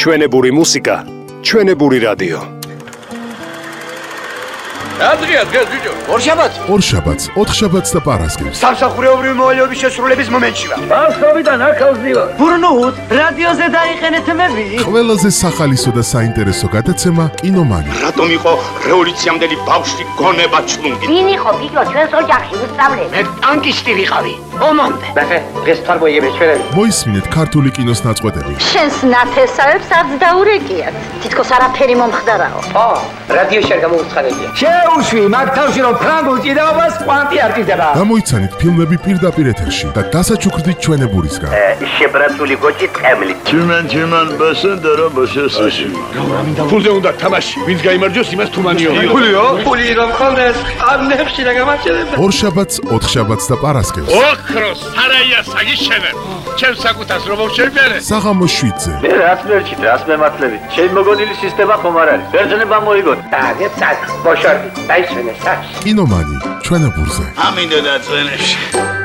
ჩვენებური მუსიკა, ჩვენებური რადიო. Adria, Giorgio. ორშაბათს 4 შაბათს და პარასკევს. სამსახურეობრივი მოვალეობის შესრულების მომენტში ვარ. Ბავშვობიდან ახალზივა. ბურნუთ, რადიოზე დაიხენეთ მები. ყველაზე სახალისო და საინტერესო გადაცემა კინომანი. რატომ იყო რევოლუციამდელი ბავშვი გონება ჩლუნგი? ვინ იყო გიგო ჩვენს ოჯახში უსწავლე? მე ტანკისტი ვიყავი. ომამდე. დღეს თვარ მოიგებს ჩვენები. მოისმინეთ ქართული კინოს ნაწყვეტები. შენს ნათესავებს არც დაურეკიათ. თითქოს არაფერი მომხდარაო. რადიოში არ გამოუცხადებია. შეუშვი მაგ თავში რომ ფრანგულ ჭიდაობას კვანტი არ ჭირდება. გამოიცანით ფილმები პირდაპირ ეთერში და დასაჩუქრდით ჩვენებურისგან. შებრაცული გოჭი წემლი. Чиман басендера басесაში. ფულზე უნდა თამაში. ვინც გაიმარჯვოს, იმას თუმანიო. ფულიო? ფული რომ ხონდეს, ამნებში და გამარჯვება. 2 შაბათს, 4 შაბათს და პარასკევს. ოქროს სარაია საგიშენებ. ჩემს საკუთას რომ შევბერე. საღამოს 7-ზე. მე რაც მერჩით, რაც მემართლებით. ჩემი მოგონილი სისტემა ხომ არ არის. ბერძნება მოიგოთ. დაგეცად, ბოშორდი, დაიჩვენე სახში. კინომანი, ჩვენებურზე. ამინდა და წვენებში.